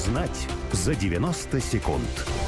Узнать за 90 секунд.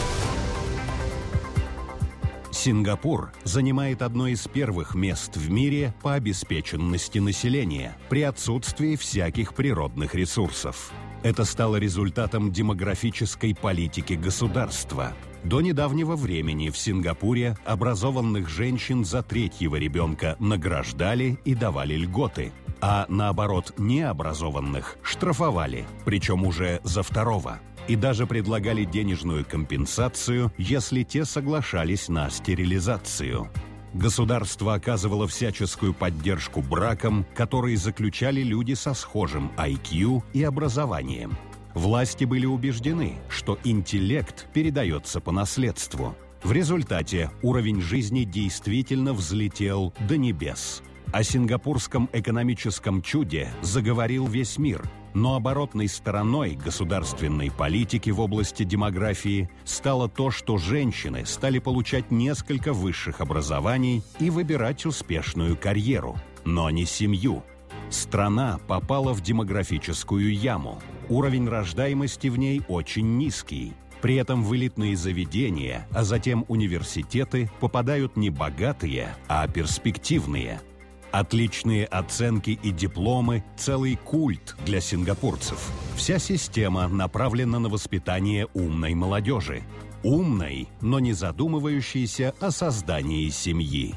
Сингапур занимает одно из первых мест в мире по обеспеченности населения при отсутствии всяких природных ресурсов. Это стало результатом демографической политики государства. До недавнего времени в Сингапуре образованных женщин за третьего ребенка награждали и давали льготы, а наоборот необразованных штрафовали, причем уже за второго. И даже предлагали денежную компенсацию, если те соглашались на стерилизацию. Государство оказывало всяческую поддержку бракам, которые заключали люди со схожим IQ и образованием. Власти были убеждены, что интеллект передается по наследству. В результате уровень жизни действительно взлетел до небес. О сингапурском экономическом чуде заговорил весь мир, но оборотной стороной государственной политики в области демографии стало то, что женщины стали получать несколько высших образований и выбирать успешную карьеру, но не семью. Страна попала в демографическую яму. Уровень рождаемости в ней очень низкий. При этом в элитные заведения, а затем университеты попадают не богатые, а перспективные. Отличные оценки и дипломы – целый культ для сингапурцев. Вся система направлена на воспитание умной молодежи. Умной, но не задумывающейся о создании семьи.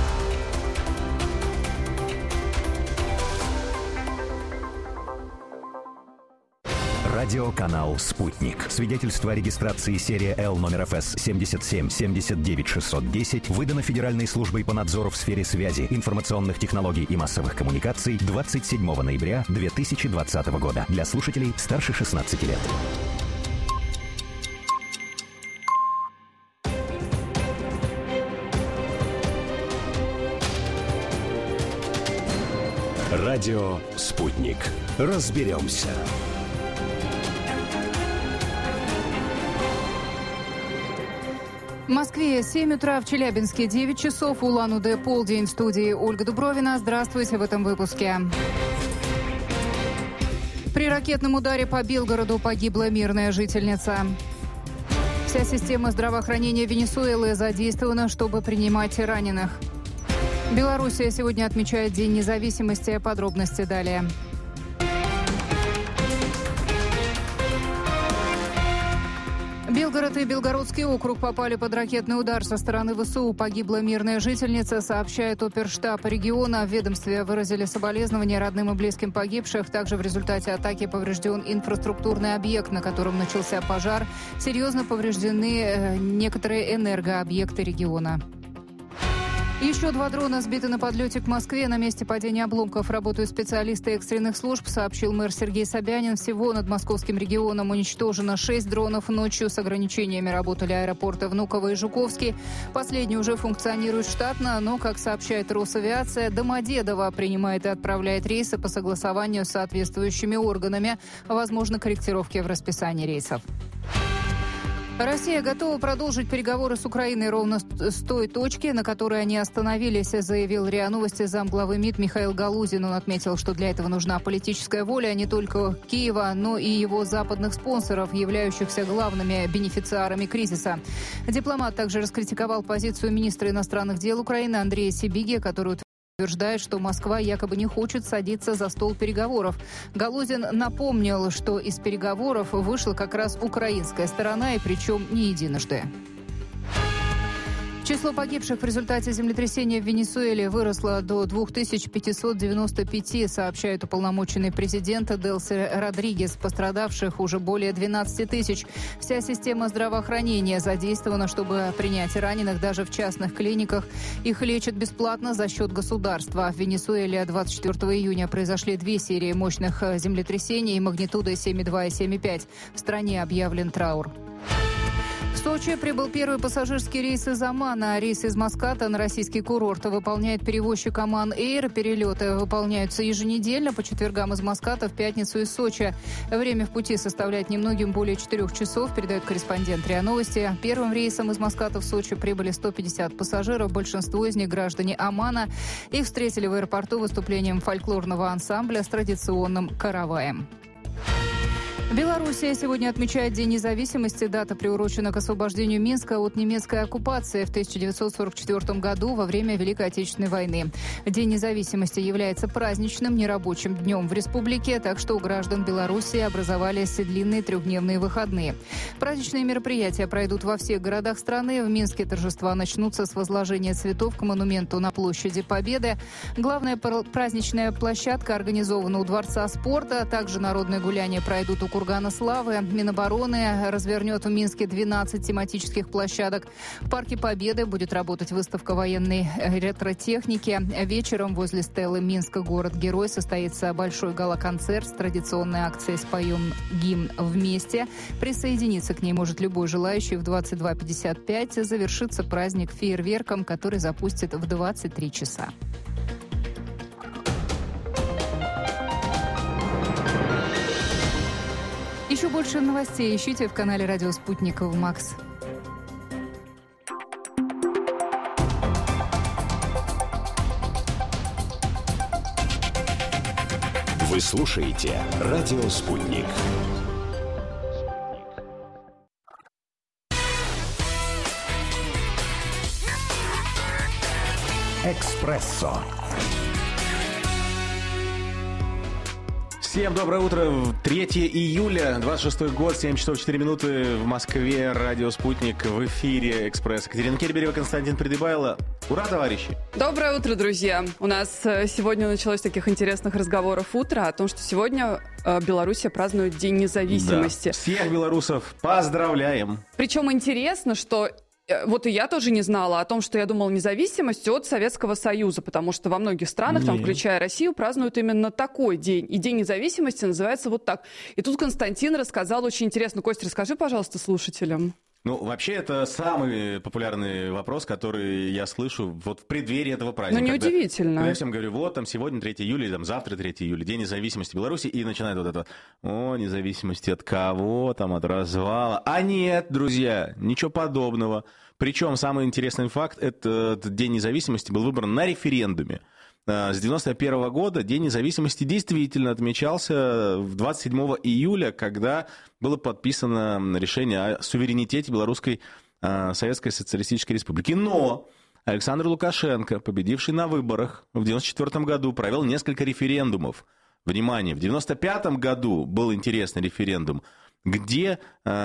Радиоканал «Спутник». Свидетельство о регистрации серия Л номер ФС 77 79 610 выдано Федеральной службой по надзору в сфере связи, информационных технологий и массовых коммуникаций 27 ноября 2020 года. Для слушателей старше 16 лет. Радио «Спутник». Разберемся. В Москве 7 утра, в Челябинске 9 часов, Улан-Удэ полдень. В студии Ольга Дубровина. Здравствуйте в этом выпуске. При ракетном ударе по Белгороду погибла мирная жительница. Вся система здравоохранения Венесуэлы задействована, чтобы принимать раненых. Белоруссия сегодня отмечает День независимости. Подробности далее. Белгород и Белгородский округ попали под ракетный удар со стороны ВСУ. Погибла мирная жительница, сообщает оперштаб региона. В ведомстве выразили соболезнования родным и близким погибших. Также в результате атаки поврежден инфраструктурный объект, на котором начался пожар. Серьезно повреждены некоторые энергообъекты региона. Еще 2 дрона сбиты на подлете к Москве. На месте падения обломков работают специалисты экстренных служб, сообщил мэр Сергей Собянин. Всего над московским регионом уничтожено 6 дронов. Ночью с ограничениями работали аэропорты Внуково и Жуковский. Последний уже функционирует штатно, но, как сообщает Росавиация, Домодедово принимает и отправляет рейсы по согласованию с соответствующими органами. Возможно, корректировки в расписании рейсов. Россия готова продолжить переговоры с Украиной ровно с той точки, на которой они остановились, заявил РИА Новости замглавы МИД Михаил Галузин. Он отметил, что для этого нужна политическая воля не только Киева, но и его западных спонсоров, являющихся главными бенефициарами кризиса. Дипломат также раскритиковал позицию министра иностранных дел Украины Андрея Сибиги, который утверждает, что Москва якобы не хочет садиться за стол переговоров. Галузин напомнил, что из переговоров вышла как раз украинская сторона, и причем не единожды. Число погибших в результате землетрясения в Венесуэле выросло до 2595, сообщает уполномоченный президента Делси Родригес. Пострадавших уже более 12 тысяч. Вся система здравоохранения задействована, чтобы принять раненых даже в частных клиниках. Их лечат бесплатно за счет государства. В Венесуэле 24 июня произошли 2 серии мощных землетрясений магнитудой 7,2 и 7,5. В стране объявлен траур. В Сочи прибыл первый пассажирский рейс из Омана. Рейс из Маската на российский курорт выполняет перевозчик Оман Эйр. Перелеты выполняются еженедельно по четвергам из Маската, в пятницу из Сочи. Время в пути составляет немногим более 4 часов, передает корреспондент РИА Новости. Первым рейсом из Маската в Сочи прибыли 150 пассажиров, большинство из них граждане Омана. Их встретили в аэропорту выступлением фольклорного ансамбля с традиционным караваем. Белоруссия сегодня отмечает День независимости. Дата приурочена к освобождению Минска от немецкой оккупации в 1944 году во время Великой Отечественной войны. День независимости является праздничным нерабочим днем в республике, так что у граждан Белоруссии образовались длинные трехдневные выходные. Праздничные мероприятия пройдут во всех городах страны. В Минске торжества начнутся с возложения цветов к монументу на площади Победы. Главная праздничная площадка организована у Дворца спорта. Также народные гуляния пройдут у Кургана славы. Минобороны развернет в Минске 12 тематических площадок. В Парке Победы будет работать выставка военной ретро-техники. Вечером возле стелы «Минска. Город-герой» состоится большой гала-концерт с традиционной акцией «Споем гимн вместе». Присоединиться к ней может любой желающий в 22:55. Завершится праздник фейерверком, который запустит в 23 часа. Еще больше новостей ищите в канале «Радио Спутник» в МАКС. Вы слушаете «Радио Спутник». «Экспрессо». Всем доброе утро. 3 июля, 26 год, 7 часов 4 минуты в Москве. Радио «Спутник» в эфире «Экспресс». Екатерина Керберева, Константин Придыбайло. Ура, товарищи! Доброе утро, друзья! У нас сегодня началось таких интересных разговоров утро о том, что сегодня Белоруссия празднует День независимости. Да. Всех белорусов поздравляем! Причем интересно, что вот и я тоже не знала о том, что я думала независимость от Советского Союза, потому что во многих странах, там, включая Россию, празднуют именно такой день. И День независимости называется вот так. И тут Константин рассказал очень интересно. Костя, расскажи, пожалуйста, слушателям. Ну, вообще, это самый популярный вопрос, который я слышу вот в преддверии этого праздника. Ну, неудивительно. Когда я всем говорю, вот, там, сегодня 3 июля, или там, завтра 3 июля, День независимости Беларуси, и начинает вот это, независимости от кого, там, от развала. А нет, друзья, ничего подобного. Причем самый интересный факт, этот День независимости был выбран на референдуме. С 1991 года День независимости действительно отмечался в 27 июля, когда было подписано решение о суверенитете Белорусской Советской Социалистической Республики. Но Александр Лукашенко, победивший на выборах в 1994 году, провел несколько референдумов. Внимание, в 1995 году был интересный референдум, где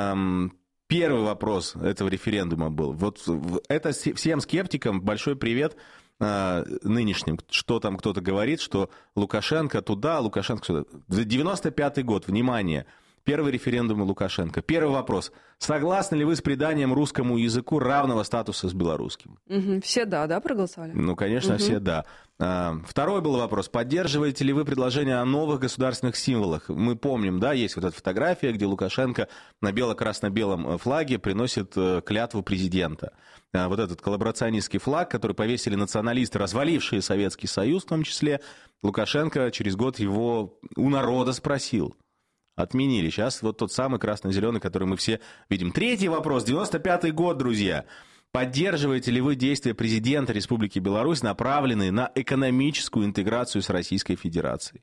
первый вопрос этого референдума был. Вот это всем скептикам большой привет. Нынешним, что там кто-то говорит, что Лукашенко туда, Лукашенко сюда. 95-й год, внимание, первый референдум Лукашенко. Первый вопрос. Согласны ли вы с приданием русскому языку равного статуса с белорусским? Все да, проголосовали? Ну, конечно, все да. Второй был вопрос. Поддерживаете ли вы предложение о новых государственных символах? Мы помним, да, есть вот эта фотография, где Лукашенко на бело-красно-белом флаге приносит клятву президента. Вот этот коллаборационистский флаг, который повесили националисты, развалившие Советский Союз в том числе, Лукашенко через год его у народа спросил. Отменили. Сейчас вот тот самый красно-зеленый, который мы все видим. Третий вопрос. 95-й год, друзья. Поддерживаете ли вы действия президента Республики Беларусь, направленные на экономическую интеграцию с Российской Федерацией?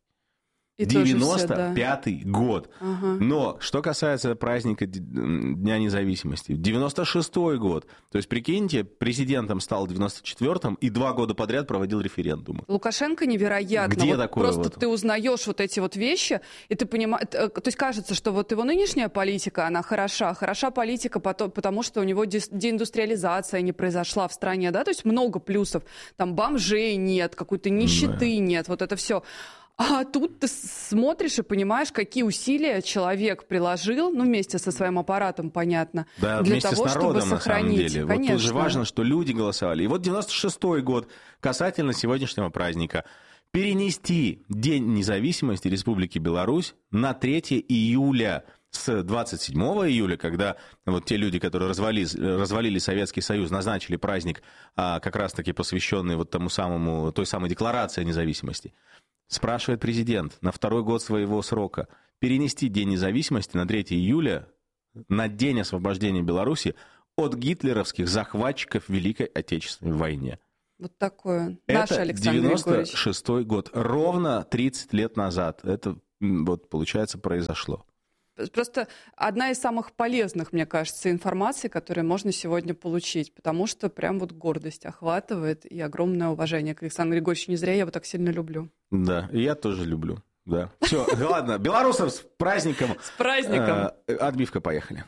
95-й год. Ага. Но что касается праздника Дня независимости, 96-й год. То есть, прикиньте, президентом стал в 94-м и 2 года подряд проводил референдумы. Лукашенко невероятно. Где такое? Просто ты узнаешь вот эти вот вещи, и ты понимаешь... То есть, кажется, что вот его нынешняя политика, она хороша. Хороша политика, потому что у него деиндустриализация не произошла в стране, да? То есть, много плюсов. Там бомжей нет, какой-то нищеты нет, вот это все. А тут ты смотришь и понимаешь, какие усилия человек приложил, вместе со своим аппаратом, понятно, да, для вместе того, с народом, чтобы сохранить. На самом деле. Конечно. Вот тут же важно, что люди голосовали. И вот 96-й год, касательно сегодняшнего праздника, перенести День независимости Республики Беларусь на 3 июля. С 27 июля, когда вот те люди, которые развалили Советский Союз, назначили праздник, как раз-таки посвященный вот той самой декларации о независимости, спрашивает президент на 2-й год своего срока перенести День независимости на 3 июля, на День освобождения Беларуси от гитлеровских захватчиков в Великой Отечественной войне. Вот такое. Наш Это Александр 96-й год. Ровно 30 лет назад это, вот, получается, произошло. просто одна из самых полезных, мне кажется, информаций, которые можно сегодня получить, потому что прям вот гордость охватывает и огромное уважение к Александру Григорьевичу. Не зря я его так сильно люблю. Да, и я тоже люблю. Да. Все, ладно, белорусов с праздником. С праздником. Отбивка, поехали.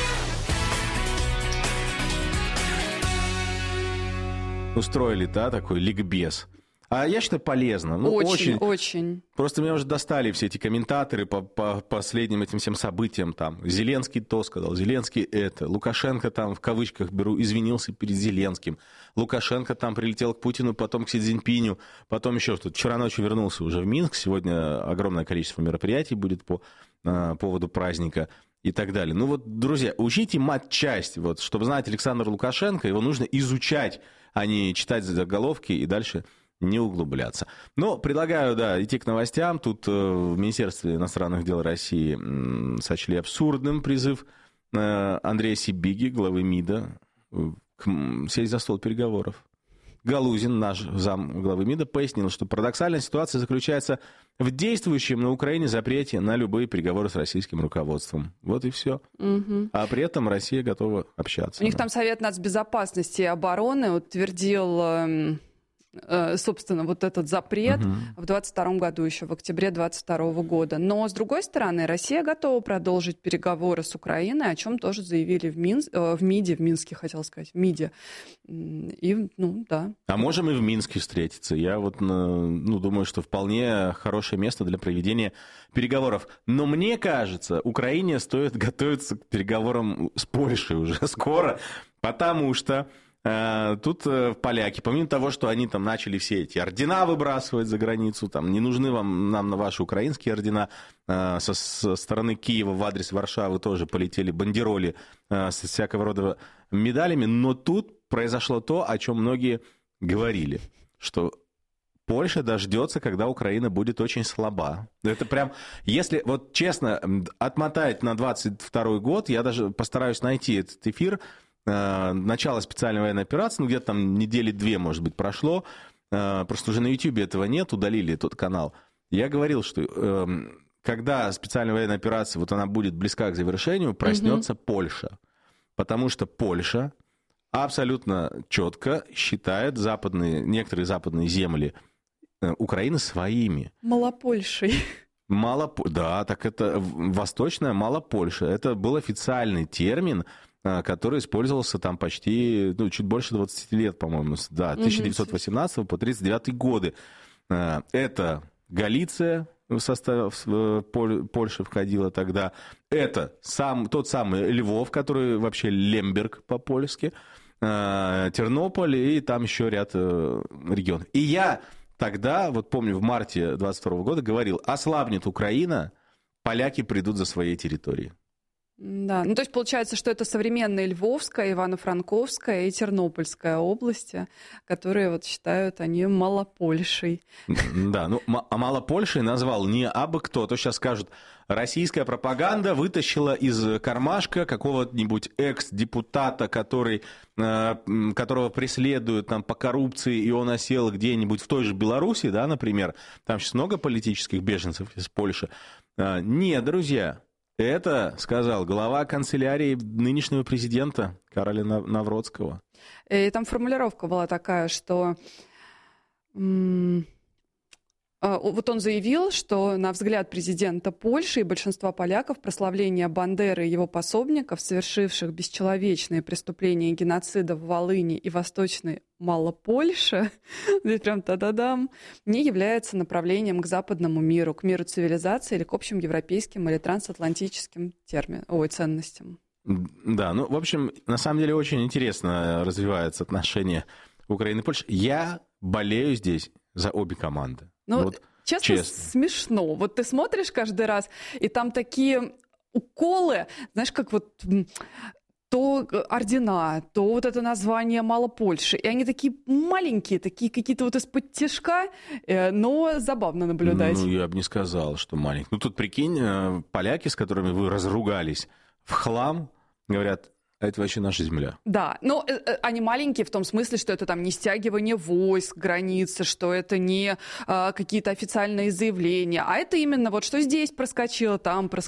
Устроили, да, такой ликбез. А я считаю, полезно. Ну, очень. Просто меня уже достали все эти комментаторы по последним этим всем событиям. Там Зеленский то сказал, Зеленский это. Лукашенко там, в кавычках беру, извинился перед Зеленским. Лукашенко там прилетел к Путину, потом к Си Цзиньпиню, потом еще что-то. Вчера ночью вернулся уже в Минск. Сегодня огромное количество мероприятий будет по поводу праздника и так далее. Ну вот, друзья, учите матчасть. Вот, чтобы знать Александра Лукашенко, его нужно изучать, а не читать заголовки и дальше не углубляться. Но предлагаю, да, идти к новостям. Тут в Министерстве иностранных дел России сочли абсурдным призыв Андрея Сибиги, главы МИДа, сесть за стол переговоров. Галузин, наш зам главы МИДа, пояснил, что парадоксальная ситуация заключается в действующем на Украине запрете на любые переговоры с российским руководством. Вот и все. Угу. А при этом Россия готова общаться. У них там Совет нацбезопасности и обороны утвердил... собственно, вот этот запрет в 2022 году, еще в октябре 2022 года. Но, с другой стороны, Россия готова продолжить переговоры с Украиной, о чем тоже заявили в Минске, хотел сказать, в МИДе. И, да. А можем и в Минске встретиться. Я вот, думаю, что вполне хорошее место для проведения переговоров. Но мне кажется, Украине стоит готовиться к переговорам с Польшей уже скоро, потому что тут поляки, помимо того, что они там начали все эти ордена выбрасывать за границу, там не нужны нам на ваши украинские ордена, со стороны Киева в адрес Варшавы тоже полетели бандероли с всякого рода медалями, но тут произошло то, о чем многие говорили, что Польша дождется, когда Украина будет очень слаба. Это прям, если вот честно отмотать на 22 год, я даже постараюсь найти этот эфир, начало специальной военной операции, где-то там недели 2, может быть, прошло, просто уже на YouTube этого нет, удалили тот канал. Я говорил, что когда специальная военная операция, вот она будет близка к завершению, проснется Польша, потому что Польша абсолютно четко считает некоторые западные земли Украины своими. Малопольшей. Да, так это восточная Малопольша. Это был официальный термин, который использовался там почти, чуть больше 20 лет, по-моему, да, 1918 по 1939 годы. Это Галиция в состав Польши входила тогда. Это тот самый Львов, который вообще Лемберг по-польски, Тернополь и там еще ряд регионов. И я тогда, вот помню, в марте 22 года говорил, ослабнет Украина, поляки придут за своей территорией. Да, то есть получается, что это современная Львовская, Ивано-Франковская и Тернопольская области, которые вот считают они Малопольшей. Да, а Малопольшей назвал не абы кто, то сейчас скажут, российская пропаганда вытащила из кармашка какого-нибудь экс-депутата, которого преследуют там по коррупции, и он осел где-нибудь в той же Беларуси, да, например, там сейчас много политических беженцев из Польши. Нет, друзья. Это сказал глава канцелярии нынешнего президента Кароля Навроцкого. И там формулировка была такая, что вот он заявил, что на взгляд президента Польши и большинства поляков прославление Бандеры и его пособников, совершивших бесчеловечные преступления геноцида в Волыни и Восточной Малопольше, здесь прям та-да-дам, не является направлением к западному миру, к миру цивилизации или к общим европейским или трансатлантическим ценностям. Да, в общем, на самом деле очень интересно развиваются отношения Украины и Польши. Я болею здесь за обе команды. Честно, смешно. Вот ты смотришь каждый раз, и там такие уколы, знаешь, как вот то ордена, то вот это название Малопольши. И они такие маленькие, такие какие-то вот из-под тишка, но забавно наблюдать. Я бы не сказал, что маленькие. Тут прикинь, поляки, с которыми вы разругались в хлам, говорят, а это вообще наша земля. Да, но они маленькие в том смысле, что это там не стягивание войск, границы, что это не какие-то официальные заявления, а это именно вот что здесь проскочило, там